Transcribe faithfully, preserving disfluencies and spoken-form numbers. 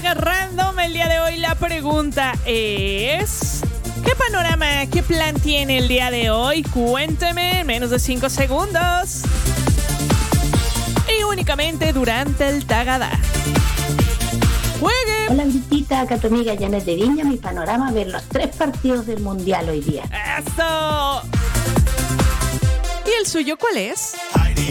Taga Random. El día de hoy la pregunta es: ¿qué panorama, qué plan tiene el día de hoy? Cuénteme en menos de cinco segundos. Y únicamente durante el Tagadá. ¡Juegue! Hola, Britita, acá tu amiga Janet de Viña. Mi panorama: ver los tres partidos del Mundial hoy día. ¡Eso! ¿Y el suyo cuál es?